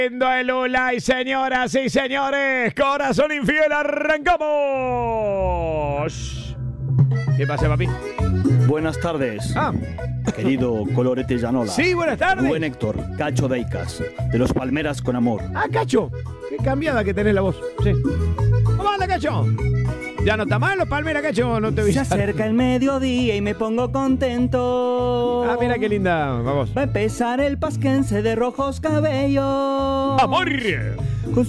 El Lula y señoras y señores, Corazón Infiel, arrancamos. ¿Qué pasa, papi? Buenas tardes, Ah, querido Colorete Llanola. sí, buenas tardes. Buen Héctor, Cacho Deicas, de los Palmeras con Amor. Ah, Cacho, qué cambiada que tenés la voz. Sí. ¿Cómo anda, Cacho? ¿Ya no está mal los Palmeras, Cacho? No te vi. Se acerca el mediodía y me pongo contento. Ah, mira qué linda. Vamos. Va a empezar el pasquense de rojos cabellos. ¡Amor!